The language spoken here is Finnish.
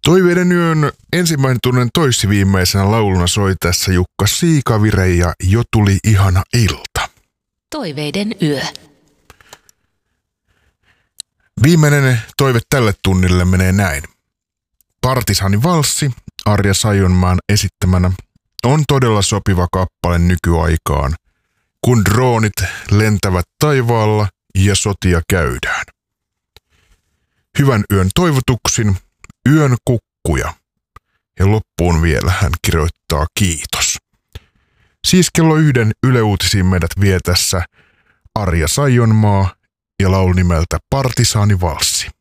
Toiveiden yön ensimmäinen tunnen toissiviimeisenä lauluna soi tässä Jukka Siikavire ja Jo tuli ihana ilta. Toiveiden yö. Viimeinen toive tälle tunnille menee näin. Partisaanivalssi Arja Saijonmaan esittämänä on todella sopiva kappale nykyaikaan, kun droonit lentävät taivaalla ja sotia käydään. Hyvän yön toivotuksin, yön kukkuja. Ja loppuun vielä hän kirjoittaa kiitos. Siis kello 1 Yle Uutisiin meidät vie tässä Arja Saijonmaa ja laulu nimeltä Partisaanivalssi.